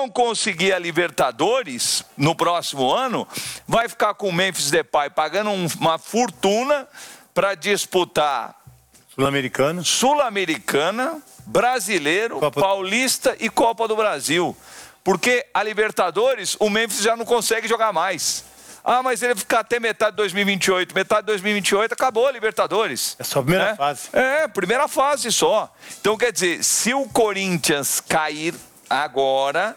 não conseguir a Libertadores no próximo ano, vai ficar com o Memphis Depay pagando uma fortuna para disputar Sul-Americana, Brasileiro, Paulista e Copa do Brasil. Porque a Libertadores, o Memphis já não consegue jogar mais. Mas ele ficar até metade de 2028. Metade de 2028 acabou a Libertadores. É só a primeira fase. Primeira fase só. Então, quer dizer, se o Corinthians cair agora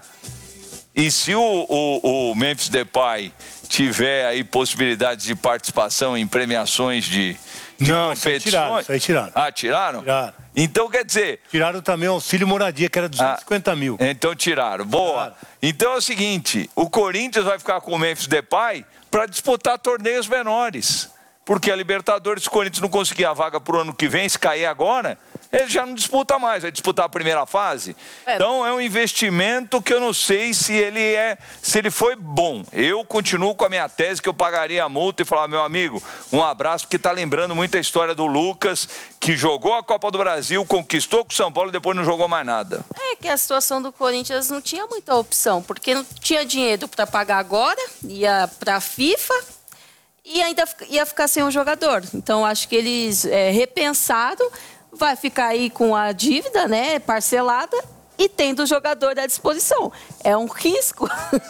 e se o Memphis Depay tiver aí possibilidades de participação em premiações de competições... Isso aí tiraram. Tiraram? Tiraram. Então, quer dizer... Tiraram também o auxílio moradia, que era 250 mil. Então tiraram. Boa. Tiraram. Então é o seguinte, o Corinthians vai ficar com o Memphis Depay para disputar torneios menores. Porque a Libertadores, se o Corinthians não conseguir a vaga para o ano que vem, se cair agora, ele já não disputa mais, vai disputar a primeira fase. Então é um investimento que eu não sei se ele foi bom. Eu continuo com a minha tese que eu pagaria a multa e falar, meu amigo, um abraço, porque está lembrando muito a história do Lucas, que jogou a Copa do Brasil, conquistou com o São Paulo e depois não jogou mais nada. É que a situação do Corinthians não tinha muita opção, porque não tinha dinheiro para pagar agora, ia para a FIFA e ainda ia ficar sem um jogador. Então acho que eles repensaram, vai ficar aí com a dívida, né, parcelada e tendo o jogador à disposição. É um risco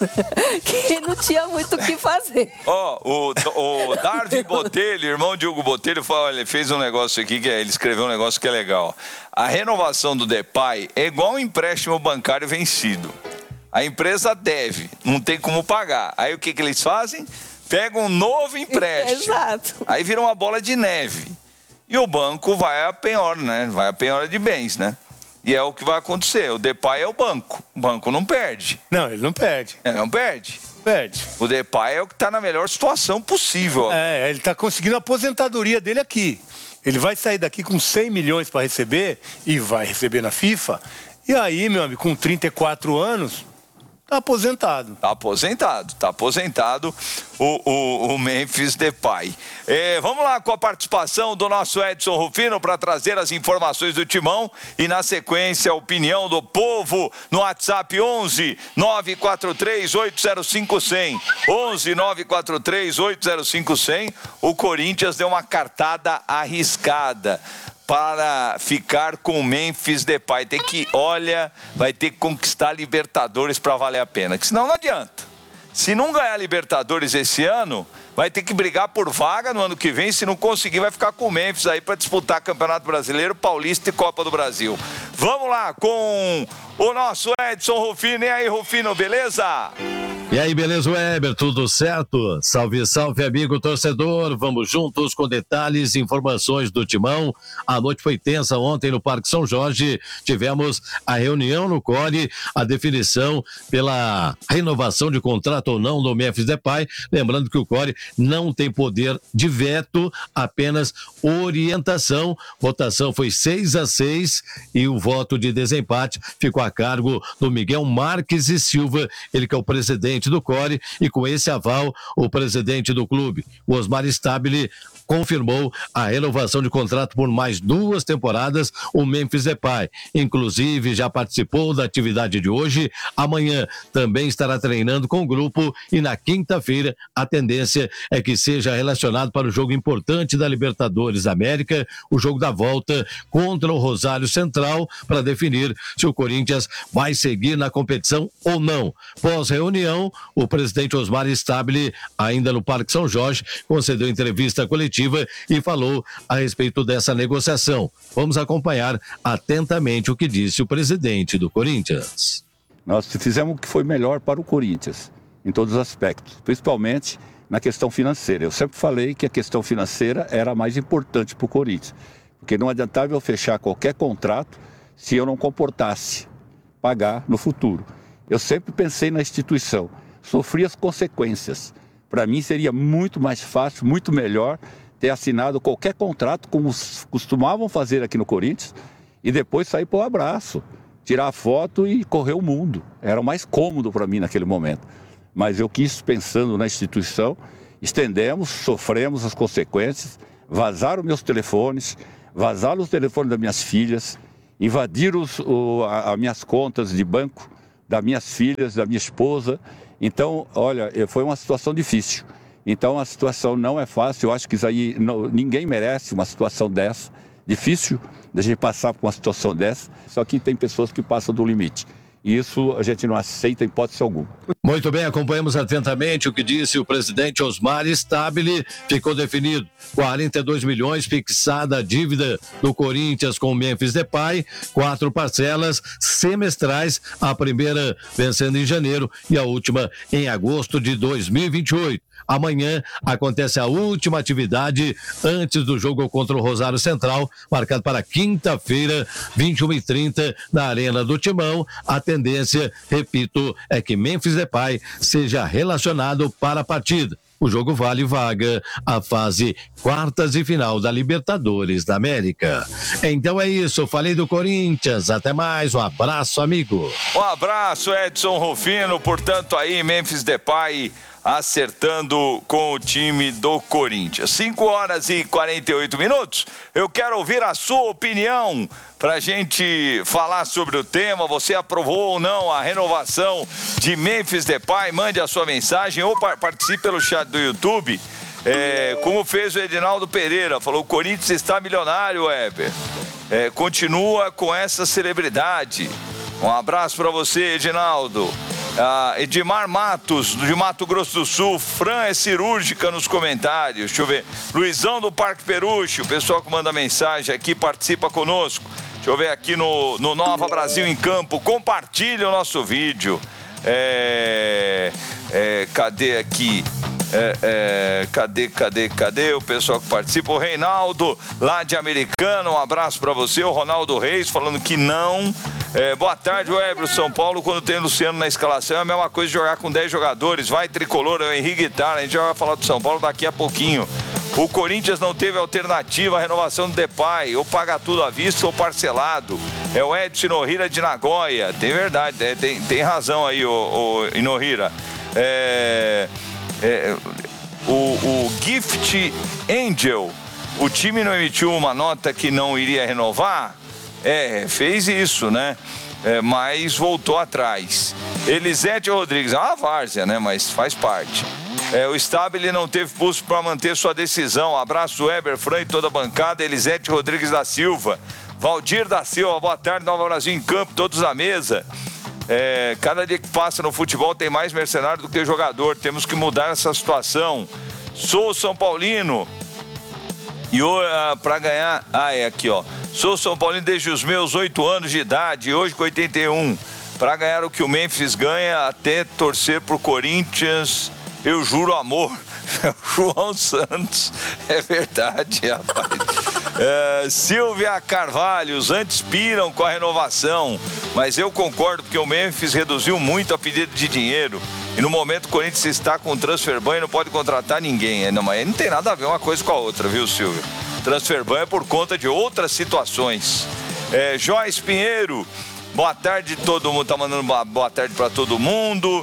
que não tinha muito o que fazer. O Darwin Botelho, irmão de Hugo Botelho, ele fez um negócio aqui, ele escreveu um negócio que é legal. A renovação do Depay é igual um empréstimo bancário vencido. A empresa deve, não tem como pagar. Aí o que eles fazem? Pegam um novo empréstimo. Exato. Aí vira uma bola de neve. E o banco vai à penhora, né? Vai à penhora de bens, né? E é o que vai acontecer. O Depay é o banco. O banco não perde. Não, ele não perde. Ele não perde. Perde. O Depay é o que está na melhor situação possível. Ele está conseguindo a aposentadoria dele aqui. Ele vai sair daqui com 100 milhões para receber e vai receber na FIFA. E aí, meu amigo, com 34 anos... Tá aposentado. Tá aposentado o Memphis Depay. Vamos lá com a participação do nosso Edson Rufino para trazer as informações do Timão e na sequência a opinião do povo no WhatsApp 11 943 805 100. 11 943 805 100. O Corinthians deu uma cartada arriscada para ficar com o Memphis Depay. Vai ter que conquistar a Libertadores para valer a pena, que senão não adianta. Se não ganhar a Libertadores esse ano, vai ter que brigar por vaga no ano que vem. Se não conseguir, vai ficar com o Memphis aí para disputar Campeonato Brasileiro, Paulista e Copa do Brasil. Vamos lá com o nosso Edson Rufino. E aí, Rufino, beleza? E aí, beleza, Weber? Tudo certo? Salve, salve, amigo torcedor. Vamos juntos com detalhes e informações do Timão. A noite foi tensa ontem no Parque São Jorge. Tivemos a reunião no CORE, a definição pela renovação de contrato ou não do Memphis Depay. Lembrando que o CORE não tem poder de veto, apenas orientação. Votação foi 6-6 e o voto de desempate ficou a cargo do Miguel Marques e Silva, ele que é o presidente do CORE, e com esse aval, o presidente do clube, o Osmar Stabile, confirmou a renovação de contrato por mais 2 temporadas, o Memphis Depay. Inclusive, já participou da atividade de hoje, amanhã também estará treinando com o grupo e na quinta-feira a tendência é que seja relacionado para o jogo importante da Libertadores da América, o jogo da volta contra o Rosário Central, para definir se o Corinthians vai seguir na competição ou não. Pós-reunião, o presidente Osmar Stabile, ainda no Parque São Jorge, concedeu entrevista coletiva e falou a respeito dessa negociação. Vamos acompanhar atentamente o que disse o presidente do Corinthians. Nós fizemos o que foi melhor para o Corinthians, em todos os aspectos, principalmente na questão financeira. Eu sempre falei que a questão financeira era a mais importante para o Corinthians, porque não adiantava eu fechar qualquer contrato se eu não comportasse pagar no futuro. Eu sempre pensei na instituição, sofri as consequências. Para mim seria muito mais fácil, muito melhor ter assinado qualquer contrato, como costumavam fazer aqui no Corinthians, e depois sair para o abraço, tirar a foto e correr o mundo. Era o mais cômodo para mim naquele momento. Mas eu quis, pensando na instituição, estendemos, sofremos as consequências, vazaram meus telefones, vazaram os telefones das minhas filhas, invadiram as minhas contas de banco, das minhas filhas, da minha esposa. Então, olha, foi uma situação difícil. Então, a situação não é fácil. Eu acho que isso aí, ninguém merece uma situação dessa. Difícil da gente passar por uma situação dessa. Só que tem pessoas que passam do limite. E isso a gente não aceita em hipótese alguma. Muito bem, acompanhamos atentamente o que disse o presidente Osmar Stabile. Ficou definido 42 milhões fixada a dívida do Corinthians com o Memphis Depay, 4 parcelas semestrais, a primeira vencendo em janeiro e a última em agosto de 2028. Amanhã acontece a última atividade antes do jogo contra o Rosário Central, marcado para quinta-feira, 21h30, na Arena do Timão. A tendência, repito, é que Memphis Depay seja relacionado para a partida. O jogo vale vaga à fase quartas e final da Libertadores da América. Então é isso, falei do Corinthians. Até mais, um abraço, amigo. Um abraço, Edson Rufino. Portanto, aí, Memphis Depay acertando com o time do Corinthians. 5h48. Eu quero ouvir a sua opinião para a gente falar sobre o tema. Você aprovou ou não a renovação de Memphis Depay? Mande a sua mensagem ou participe pelo chat do YouTube. Como fez o Edinaldo Pereira, falou: o Corinthians está milionário, Weber. Continua com essa celebridade. Um abraço para você, Edinaldo. Edmar Matos, de Mato Grosso do Sul. Fran é cirúrgica nos comentários. Deixa eu ver. Luizão do Parque Peruche, o pessoal que manda mensagem aqui, participa conosco. Deixa eu ver aqui no Nova Brasil em Campo. Compartilha o nosso vídeo. Cadê aqui? Cadê o pessoal que participa? O Reinaldo, lá de Americana, um abraço para você. O Ronaldo Reis falando que não. Boa tarde, Weber. O São Paulo, quando tem Luciano na escalação, é a mesma coisa de jogar com 10 jogadores. Vai, Tricolor, é o Henrique Guitarra. A gente já vai falar do São Paulo daqui a pouquinho. O Corinthians não teve alternativa à renovação do Depay, ou paga tudo à vista ou parcelado. É o Edson Inohira de Nagoya. Tem verdade, tem razão aí, o Inohira. O Gift Angel, o time não emitiu uma nota que não iria renovar? Fez isso, né? Mas voltou atrás. Elisete Rodrigues, é uma várzea, né? Mas faz parte. O Stabile não teve pulso para manter sua decisão. Abraço, Weber, Fran e toda a bancada. Elisete Rodrigues da Silva. Valdir da Silva, boa tarde, Nova Brasil em Campo, todos à mesa. Cada dia que passa no futebol tem mais mercenário do que jogador. Temos que mudar essa situação. Sou São Paulino. E para ganhar... aqui, ó. Sou São Paulino desde os meus 8 anos de idade, hoje com 81. Para ganhar o que o Memphis ganha, até torcer pro Corinthians, eu juro amor. João Santos, é verdade, rapaz. Silvia Carvalho, os antes piram com a renovação, mas eu concordo porque o Memphis reduziu muito a pedido de dinheiro. E no momento o Corinthians está com transfer ban e não pode contratar ninguém. Mas não tem nada a ver uma coisa com a outra, viu, Silvio? Transfer ban é por conta de outras situações. Joyce Pinheiro, boa tarde, todo mundo tá mandando boa tarde para todo mundo.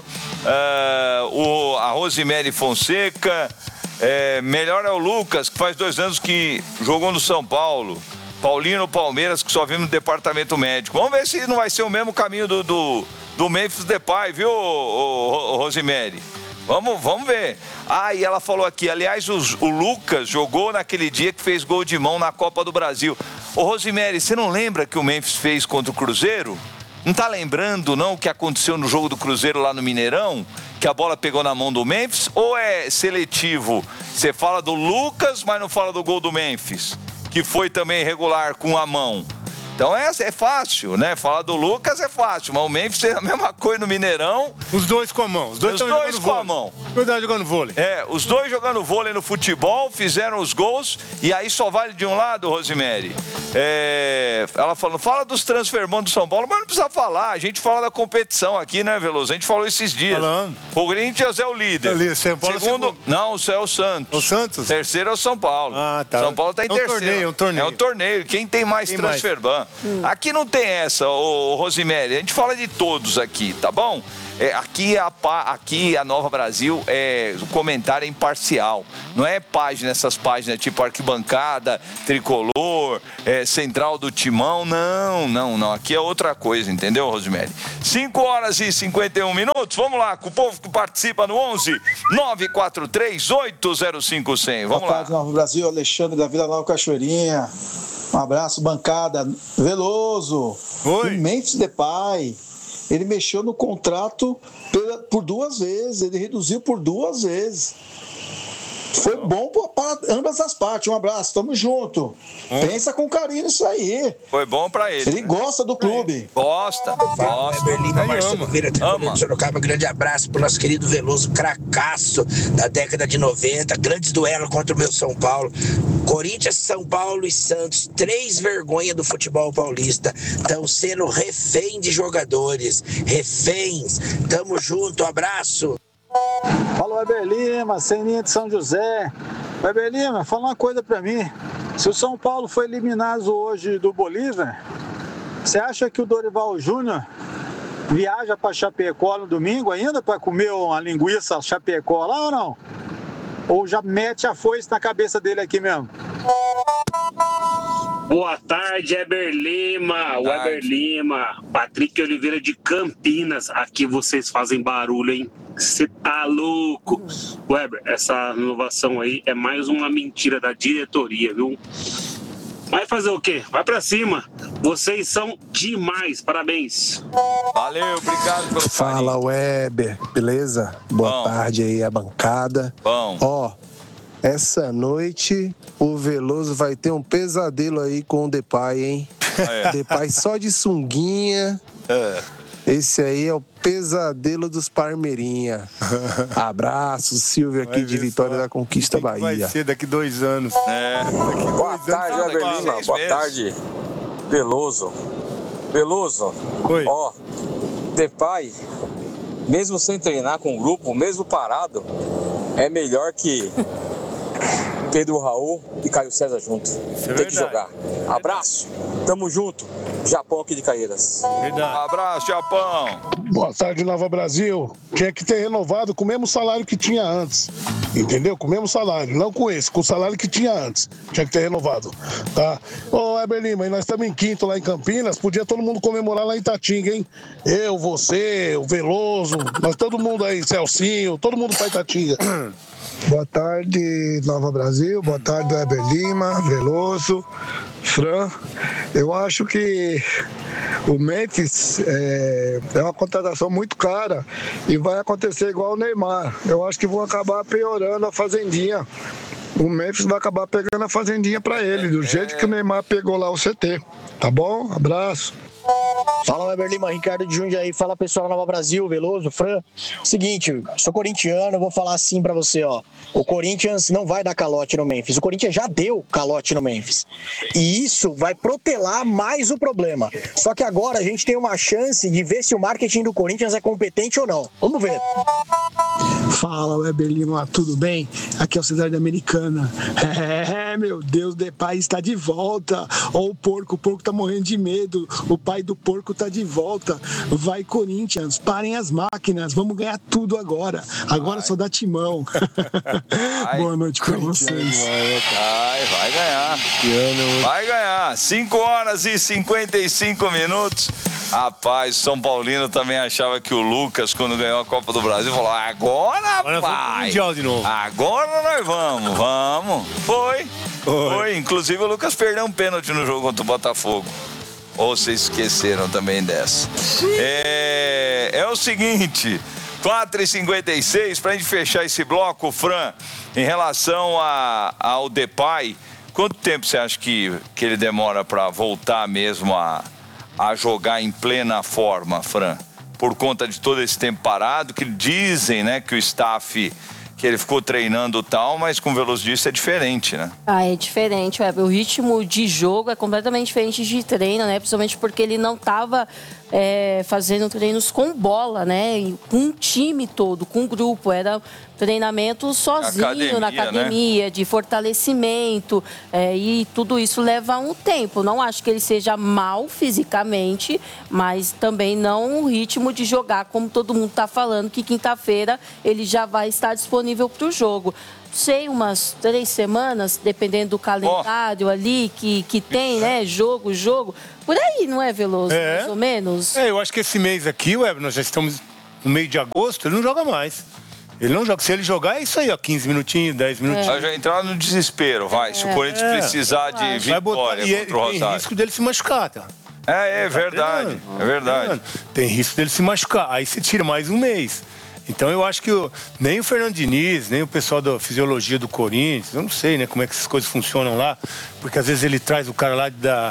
A Rosemary Fonseca, melhor é o Lucas, que faz 2 anos que jogou no São Paulo. Paulino Palmeiras, que só vimos no departamento médico. Vamos ver se não vai ser o mesmo caminho do Memphis Depay, viu, Rosemary? Vamos ver. E ela falou aqui, aliás, o Lucas jogou naquele dia que fez gol de mão na Copa do Brasil. Ô, Rosemary, você não lembra que o Memphis fez contra o Cruzeiro? Não tá lembrando, não, o que aconteceu no jogo do Cruzeiro lá no Mineirão? Que a bola pegou na mão do Memphis? Ou é seletivo? Você fala do Lucas, mas não fala do gol do Memphis, que foi também irregular com a mão. Então é fácil, né? Falar do Lucas é fácil, mas o Memphis é a mesma coisa no Mineirão. Os dois com a mão. Os dois com a mão. Os dois jogando vôlei. Os dois jogando vôlei no futebol, fizeram os gols, e aí só vale de um lado, Rosemary. Ela falou, fala dos transferbandos do São Paulo, mas não precisa falar. A gente fala da competição aqui, né, Veloso? A gente falou esses dias. Falando. O Corinthians é o líder. São Paulo segundo, não, é o Santos. O Santos? Terceiro é o São Paulo. Tá. São Paulo tá em terceiro. É um torneio. É um torneio. Quem tem mais transferban? Aqui não tem essa, Rosemary. A gente fala de todos aqui, tá bom? Aqui a Nova Brasil o comentário é imparcial. Não é essas páginas tipo Arquibancada, Tricolor, Central do Timão. Não. Aqui é outra coisa, entendeu, Rosemary? 5h51. Vamos lá, com o povo que participa no 11 943 805 100. Vamos lá. Nova Brasil, Alexandre da Vila Nova Cachoeirinha. Um abraço, bancada. Veloso. Oi. O Memphis Depay. Ele mexeu no contrato por 2 vezes. Ele reduziu por 2 vezes. Foi bom para ambas as partes. Um abraço, tamo junto. Pensa com carinho nisso aí. Foi bom pra ele. Ele gosta do clube. Gosta. Berlima, Marcelo Vieira, Tricolor de Sorocaba. Grande abraço pro nosso querido Veloso, cracaço da década de 90. Grandes duelos contra o meu São Paulo. Corinthians, São Paulo e Santos, 3 vergonhas do futebol paulista. Estão sendo refém de jogadores. Reféns. Tamo junto, abraço. Fala, Weber Lima, Seninha de São José. Weber Lima, fala uma coisa pra mim. Se o São Paulo foi eliminado hoje do Bolívar, você acha que o Dorival Júnior viaja pra Chapecó no domingo ainda pra comer uma linguiça Chapecó lá ou não? Ou já mete a foice na cabeça dele aqui mesmo? Boa tarde, Weber Lima. Weber Lima, Patrick Oliveira de Campinas. Aqui vocês fazem barulho, hein? Você tá louco. Weber, essa inovação aí é mais uma mentira da diretoria, viu? Vai fazer o quê? Vai pra cima. Vocês são demais. Parabéns. Valeu, obrigado pelo Fala, Weber. Beleza? Boa tarde aí, a bancada. Bom. Ó, essa noite o Veloso vai ter um pesadelo aí com o Depay, hein? Depay só de sunguinha. Esse aí é o pesadelo dos Parmeirinha. Abraço, Silvio aqui de Vitória da Conquista, Bahia. Vai ser daqui 2 anos. Boa tarde, Weber Lima. Boa tarde, Veloso. Veloso, Oi. Ó, Depay, mesmo sem treinar com o grupo, mesmo parado, é melhor que Pedro Raul e Caio César junto. Tem que jogar. Abraço, tamo junto. Japão aqui de Caeiras. Abraço, Japão. Boa tarde, Nova Brasil. Tinha que ter renovado com o mesmo salário que tinha antes. Entendeu? Com o mesmo salário. Não com esse, com o salário que tinha antes. Tinha que ter renovado. Tá? Ô, Weber Lima, e nós estamos em quinto lá em Campinas. Podia todo mundo comemorar lá em Itatinga, hein? Eu, você, o Veloso, nós todo mundo aí, Celcinho, todo mundo pra Itatinga. Boa tarde, Nova Brasil. Boa tarde, Weber Lima, Veloso, Fran. Eu acho que o Memphis é uma contratação muito cara e vai acontecer igual o Neymar. Eu acho que vão acabar piorando a fazendinha. O Memphis vai acabar pegando a fazendinha para ele, do jeito que o Neymar pegou lá o CT. Tá bom? Abraço. Fala, Weber Lima, Ricardo de Jundiaí. Fala, pessoal, Nova Brasil, Veloso, Fran. Seguinte, sou corintiano, eu vou falar assim pra você, ó. O Corinthians não vai dar calote no Memphis. O Corinthians já deu calote no Memphis. E isso vai protelar mais o problema. Só que agora a gente tem uma chance de ver se o marketing do Corinthians é competente ou não. Vamos ver. Fala, Weber Lima, tudo bem? Aqui é o Cidade Americana. Meu Deus, o Depay está de volta. Ó, o porco tá morrendo de medo. O pai do porco tá de volta. Vai, Corinthians, parem as máquinas. Vamos ganhar tudo agora. Agora só dá timão. Boa noite pra vocês. Vai ganhar. Vai ganhar. 5h55. Rapaz, o São Paulino também achava que o Lucas, quando ganhou a Copa do Brasil, falou: agora vai. Mundial de novo. Agora nós vamos. Foi. Inclusive o Lucas perdeu um pênalti no jogo contra o Botafogo. Ou vocês esqueceram também dessa? É o seguinte, 4h56, pra gente fechar esse bloco, Fran, em relação ao Depay, quanto tempo você acha que ele demora para voltar mesmo a jogar em plena forma, Fran? Por conta de todo esse tempo parado, que dizem, né, que o staff que ele ficou treinando tal, mas com o Veloso disse é diferente, né? É diferente, o ritmo de jogo é completamente diferente de treino, né? Principalmente porque ele não estava fazendo treinos com bola, né? E com um time todo, com um grupo, era treinamento sozinho na academia, né? De fortalecimento, e tudo isso leva um tempo. Não acho que ele seja mal fisicamente, mas também não o ritmo de jogar, como todo mundo está falando, que quinta-feira ele já vai estar disponível para o jogo. Sei, umas 3 semanas, dependendo do calendário ali que tem, né? Jogo. Por aí, não é, Veloso? Mais ou menos? Eu acho que esse mês aqui, nós já estamos no meio de agosto, ele não joga mais. Ele não joga. Se ele jogar, é isso aí, 15 minutinhos, 10 minutinhos. Vai já entrar no desespero, se o Corinthians precisar de vitória contra o Rosário. Tem risco dele se machucar, tá? É verdade, é verdade. Tem risco dele se machucar. Aí você tira mais um mês. Então eu acho que nem o Fernando Diniz, nem o pessoal da fisiologia do Corinthians, eu não sei, né, como é que essas coisas funcionam lá, porque às vezes ele traz o cara lá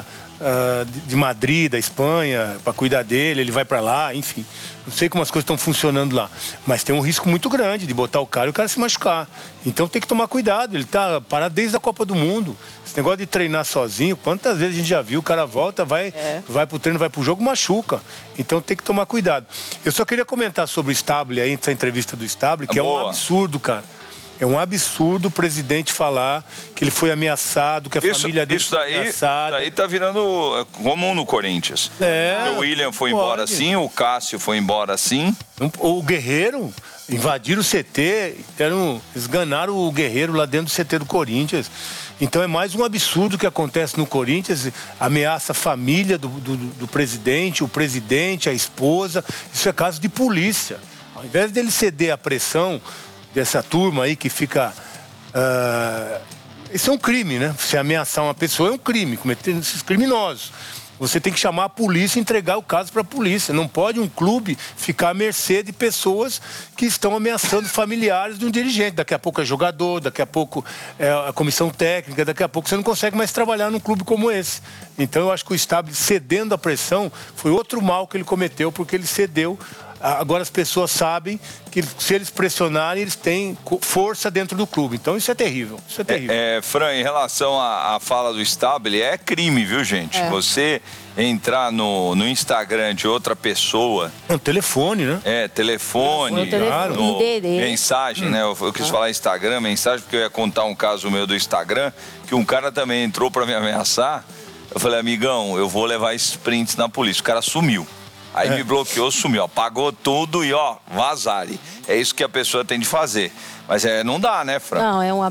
de Madrid, da Espanha, para cuidar dele, ele vai para lá, enfim. Não sei como as coisas estão funcionando lá, mas tem um risco muito grande de botar o cara e o cara se machucar. Então tem que tomar cuidado, ele tá parado desde a Copa do Mundo. Esse negócio de treinar sozinho, quantas vezes a gente já viu, o cara volta, vai pro treino, vai pro jogo, machuca. Então tem que tomar cuidado. Eu só queria comentar sobre o Stabile aí, essa entrevista do Stabile, que é um absurdo, cara. É um absurdo o presidente falar que ele foi ameaçado, que a família dele foi ameaçada. Isso daí tá virando comum no Corinthians. O William foi embora assim, o Cássio foi embora assim. O Guerreiro, invadiram o CT, esganaram o Guerreiro lá dentro do CT do Corinthians. Então é mais um absurdo que acontece no Corinthians, ameaça a família do presidente, o presidente, a esposa. Isso é caso de polícia. Ao invés dele ceder à pressão dessa turma aí que fica... Isso é um crime, né? Você ameaçar uma pessoa é um crime, cometendo esses criminosos. Você tem que chamar a polícia e entregar o caso para a polícia. Não pode um clube ficar à mercê de pessoas que estão ameaçando familiares de um dirigente. Daqui a pouco é jogador, daqui a pouco é a comissão técnica, daqui a pouco você não consegue mais trabalhar num clube como esse. Então eu acho que o Stabile, cedendo à pressão, foi outro mal que ele cometeu, porque ele cedeu. Agora as pessoas sabem que se eles pressionarem, eles têm força dentro do clube. Então isso é terrível. Isso é terrível. Fran, em relação à fala do Stabile, é crime, viu, gente? Você entrar no Instagram de outra pessoa... É um telefone, né? Telefone. Claro. Mensagem, né? Eu quis falar Instagram, mensagem, porque eu ia contar um caso meu do Instagram, que um cara também entrou para me ameaçar. Eu falei, amigão, eu vou levar esses prints na polícia. O cara sumiu. Aí me bloqueou, sumiu, apagou tudo e vazare. É isso que a pessoa tem de fazer. Mas não dá, né, Fran? Não, é um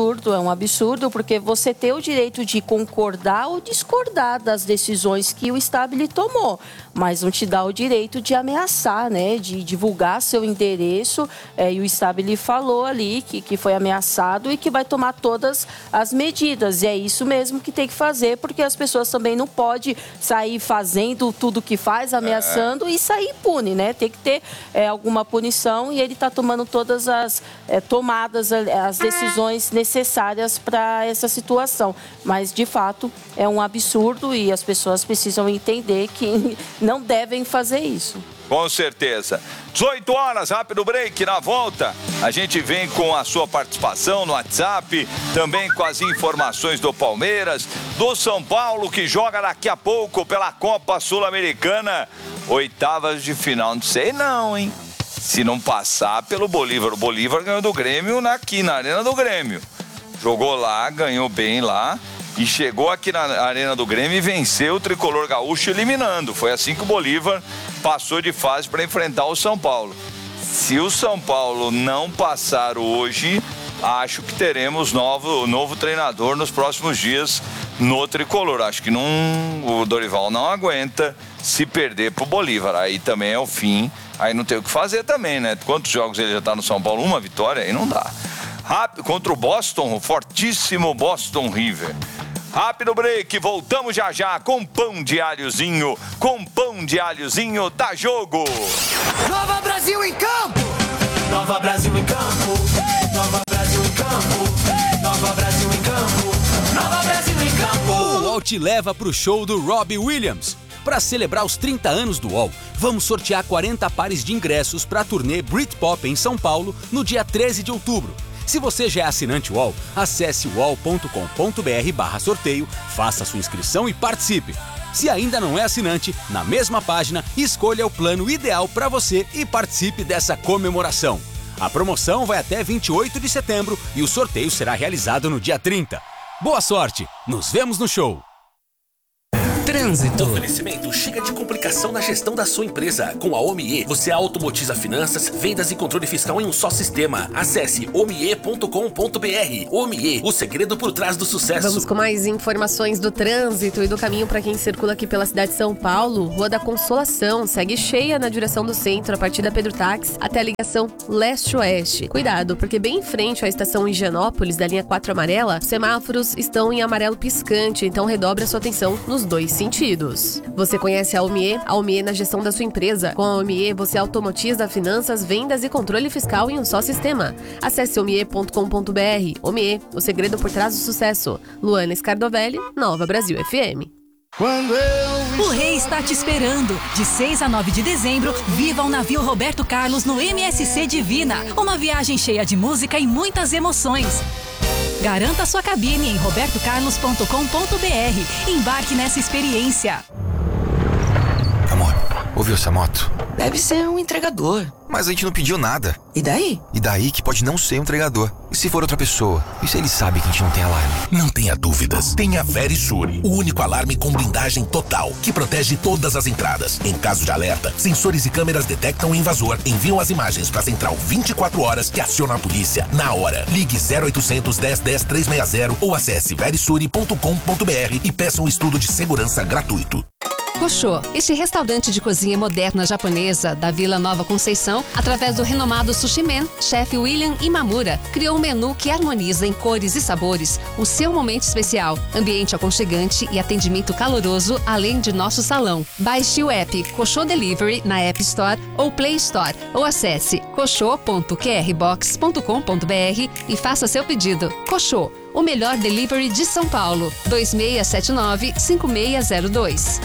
absurdo, porque você tem o direito de concordar ou discordar das decisões que o Stabile tomou, mas não te dá o direito de ameaçar, né, de divulgar seu endereço, e o Stabile falou ali que foi ameaçado e que vai tomar todas as medidas, e é isso mesmo que tem que fazer, porque as pessoas também não podem sair fazendo tudo que faz, ameaçando e sair impune, né, tem que ter alguma punição, e ele está tomando todas as tomadas, as decisões necessárias para essa situação. Mas, de fato, é um absurdo e as pessoas precisam entender que não devem fazer isso. Com certeza. 18 horas, rápido break. Na volta, a gente vem com a sua participação no WhatsApp, também com as informações do Palmeiras, do São Paulo, que joga daqui a pouco pela Copa Sul-Americana, oitavas de final. Não sei não, hein? Se não passar pelo Bolívar. O Bolívar ganhou do Grêmio aqui na Arena do Grêmio. Jogou lá, ganhou bem lá e chegou aqui na Arena do Grêmio e venceu o Tricolor Gaúcho eliminando. Foi assim que o Bolívar passou de fase para enfrentar o São Paulo. Se o São Paulo não passar hoje, acho que teremos novo treinador nos próximos dias no Tricolor. Acho que o Dorival não aguenta se perder pro Bolívar. Aí também é o fim. Aí não tem o que fazer também, né? Quantos jogos ele já tá no São Paulo? Uma vitória? Aí não dá. Rápido, contra o Boston, o fortíssimo Boston River. Rápido break, voltamos já com pão de alhozinho. Com pão de alhozinho, dá jogo. Nova Brasil em campo. Nova Brasil em campo. Nova Brasil em campo. Nova Brasil em campo. Nova Brasil em campo. O UOL te leva pro show do Robbie Williams. Para celebrar os 30 anos do UOL, vamos sortear 40 pares de ingressos para a turnê Britpop em São Paulo no dia 13 de outubro. Se você já é assinante UOL, acesse uol.com.br/sorteio, faça sua inscrição e participe. Se ainda não é assinante, na mesma página, escolha o plano ideal para você e participe dessa comemoração. A promoção vai até 28 de setembro e o sorteio será realizado no dia 30. Boa sorte! Nos vemos no show! Trânsito. Oferecimento chega de complicação na gestão da sua empresa. Com a OMIE, você automatiza finanças, vendas e controle fiscal em um só sistema. Acesse omie.com.br. OMIE, o segredo por trás do sucesso. Vamos com mais informações do trânsito e do caminho para quem circula aqui pela cidade de São Paulo. Rua da Consolação segue cheia na direção do centro, a partir da Pedro Táxi até a ligação leste-oeste. Cuidado, porque bem em frente à estação Higienópolis, da linha 4 amarela, os semáforos estão em amarelo piscante, então redobre a sua atenção nos dois sentidos. Você conhece a OMIE? A OMIE na gestão da sua empresa. Com a OMIE, você automatiza finanças, vendas e controle fiscal em um só sistema. Acesse omie.com.br. OMIE, o segredo por trás do sucesso. Luana Scardovelli, Nova Brasil FM. O rei está te esperando. De 6 a 9 de dezembro, viva o navio Roberto Carlos no MSC Divina. Uma viagem cheia de música e muitas emoções. Garanta sua cabine em robertocarlos.com.br. Embarque nessa experiência. Amor, ouviu essa moto? Deve ser um entregador. Mas a gente não pediu nada. E daí? E daí que pode não ser um entregador. E se for outra pessoa? E se ele sabe que a gente não tem alarme? Não tenha dúvidas. Tenha Verisure, o único alarme com blindagem total, que protege todas as entradas. Em caso de alerta, sensores e câmeras detectam o invasor, enviam as imagens para a central 24 horas que aciona a polícia na hora. Ligue 0800 10 10 360 ou acesse verisure.com.br e peça um estudo de segurança gratuito. Koshô, este restaurante de cozinha moderna japonesa da Vila Nova Conceição, através do renomado Sushi Man, chefe William Imamura, criou um menu que harmoniza em cores e sabores o seu momento especial, ambiente aconchegante e atendimento caloroso, além de nosso salão. Baixe o app Koshô Delivery na App Store ou Play Store, ou acesse koshô.qrbox.com.br e faça seu pedido. Koshô, o melhor delivery de São Paulo, 2679-5602.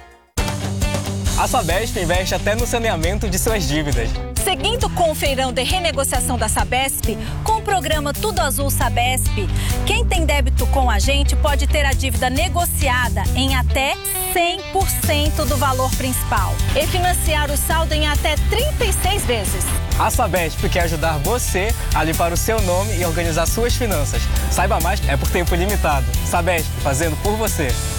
A Sabesp investe até no saneamento de suas dívidas. Seguindo com o feirão de renegociação da Sabesp, com o programa Tudo Azul Sabesp, quem tem débito com a gente pode ter a dívida negociada em até 100% do valor principal e financiar o saldo em até 36 vezes. A Sabesp quer ajudar você a limpar o seu nome e organizar suas finanças. Saiba mais, é por tempo limitado. Sabesp, fazendo por você.